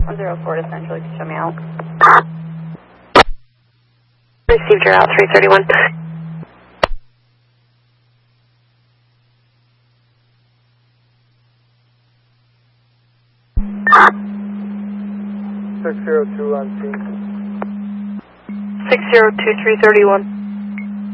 104 to Central, you can show me out. Received your out 331. Six 02 on scene. 602 331.